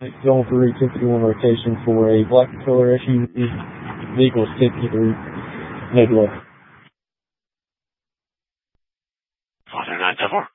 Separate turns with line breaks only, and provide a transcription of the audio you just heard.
Going for Route 51 rotation for a black color SUV. Vehicles 53. No delay.
40974.